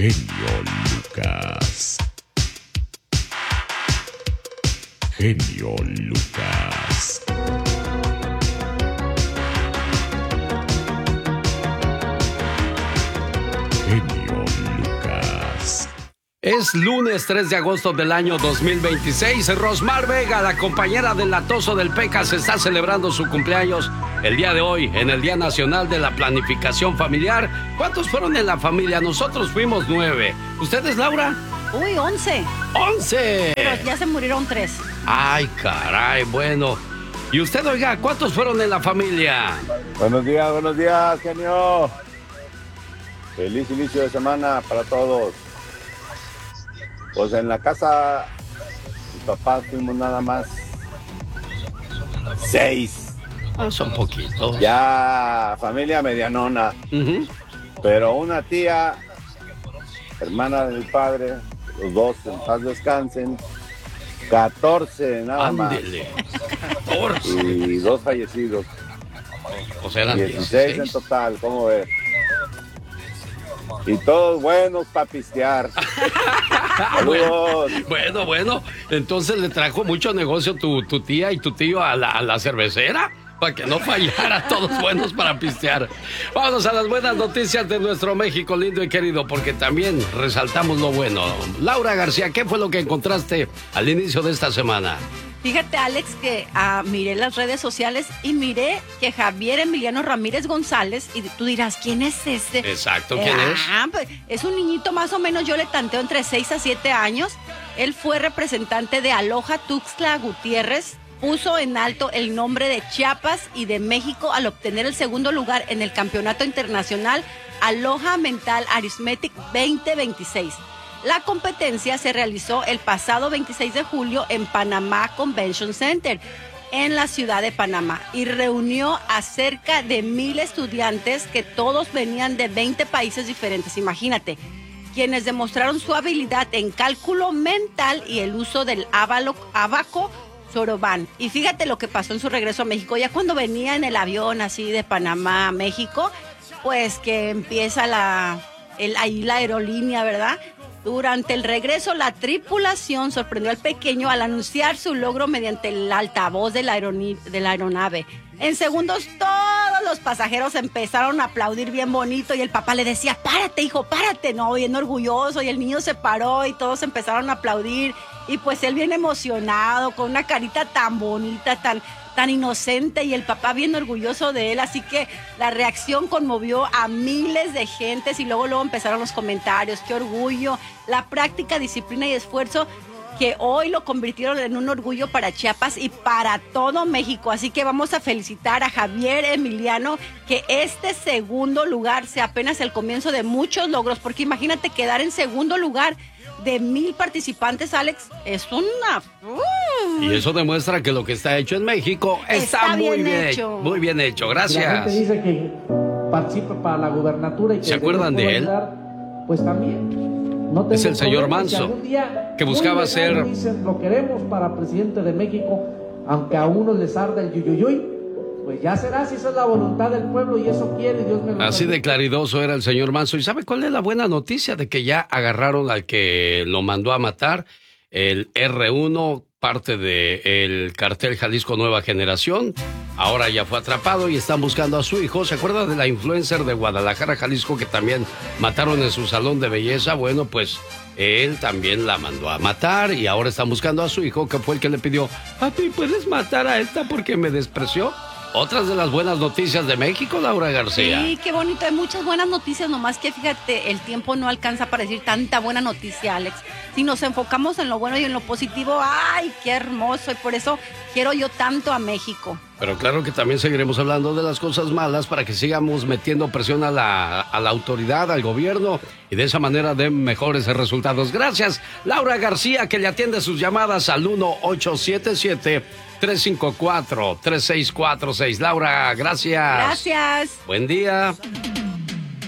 Genio Lucas. Genio Lucas. Genio Lucas. Es lunes 3 de agosto del año 2026. Rosmar Vega, la compañera del latoso del Pecas, está celebrando su cumpleaños el día de hoy, en el Día Nacional de la Planificación Familiar. ¿Cuántos fueron en la familia? Nosotros fuimos 9. ¿Ustedes, Laura? Uy, 11. ¡11! Pero ya se murieron 3. Ay, caray, bueno. ¿Y usted, oiga, cuántos fueron en la familia? Buenos días, genio. Feliz inicio de semana para todos. Pues en la casa, mis papás fuimos nada más 6. Son poquitos. Ya familia medianona. Pero una tía, hermana de mi padre, los dos en paz descansen. 14 nada Ándele. más. 14. Y 2 fallecidos. O sea, eran 16 en total, ¿cómo ves? Y todos buenos para pistear. Saludos. Bueno. Entonces le trajo mucho negocio tu tía y tu tío a la cervecera. Para que no fallara, todos buenos para pistear. Vamos a las buenas noticias de nuestro México lindo y querido, porque también resaltamos lo bueno. Laura García, ¿qué fue lo que encontraste al inicio de esta semana? Fíjate, Alex, que miré las redes sociales y miré que Javier Emiliano Ramírez González, y tú dirás, ¿quién es este? Exacto, ¿quién es? Pues, es un niñito más o menos, yo le tanteo entre 6 a 7 años. Él fue representante de Aloha Tuxtla Gutiérrez. Puso en alto el nombre de Chiapas y de México al obtener el segundo lugar en el Campeonato Internacional Aloha Mental Arithmetic 2026. La competencia se realizó el pasado 26 de julio en Panamá Convention Center, en la ciudad de Panamá, y reunió a cerca de 1,000 estudiantes que todos venían de 20 países diferentes. Imagínate, quienes demostraron su habilidad en cálculo mental y el uso del abaco Soroban. Y fíjate lo que pasó en su regreso a México. Ya cuando venía en el avión así de Panamá a México, pues que empieza ahí la aerolínea, ¿verdad? Durante el regreso, la tripulación sorprendió al pequeño al anunciar su logro mediante el altavoz de la aeronave. En segundos, todos los pasajeros empezaron a aplaudir bien bonito y el papá le decía, párate, hijo, párate, no, bien orgulloso. Y el niño se paró y todos empezaron a aplaudir. Y pues él bien emocionado, con una carita tan bonita, tan inocente, y el papá bien orgulloso de él. Así que la reacción conmovió a miles de gentes y luego empezaron los comentarios. Qué orgullo, la práctica, disciplina y esfuerzo que hoy lo convirtieron en un orgullo para Chiapas y para todo México. Así que vamos a felicitar a Javier Emiliano, que este segundo lugar sea apenas el comienzo de muchos logros, porque imagínate quedar en segundo lugar de 1,000 participantes, Alex, es una... Y eso demuestra que lo que está hecho en México está muy bien hecho. Muy bien hecho, gracias. La gente dice que participa para la gubernatura y que... ¿Se acuerdan de él? Pues también. No es el señor Manso, que buscaba ser... Dicen, lo queremos para presidente de México, aunque a unos les arda el yuyuyuy. Pues ya será, si esa es la voluntad del pueblo y eso quiere, Dios me lo... Así de claridoso era el señor Manso. ¿Y sabe cuál es la buena noticia? De que ya agarraron al que lo mandó a matar, el R1, parte del cartel Jalisco Nueva Generación. Ahora ya fue atrapado y están buscando a su hijo. ¿Se acuerda de la influencer de Guadalajara, Jalisco, que también mataron en su salón de belleza? Bueno, pues él también la mandó a matar y ahora están buscando a su hijo, que fue el que le pidió, papi, ¿puedes matar a esta porque me despreció? Otras de las buenas noticias de México, Laura García. Sí, qué bonito. Hay muchas buenas noticias, nomás que fíjate, el tiempo no alcanza para decir tanta buena noticia, Alex. Si nos enfocamos en lo bueno y en lo positivo, ¡ay, qué hermoso! Y por eso quiero yo tanto a México. Pero claro que también seguiremos hablando de las cosas malas para que sigamos metiendo presión a la autoridad, al gobierno, y de esa manera den mejores resultados. Gracias, Laura García, que le atiende sus llamadas al 1-877-354-3646. Laura, gracias. Gracias. Buen día.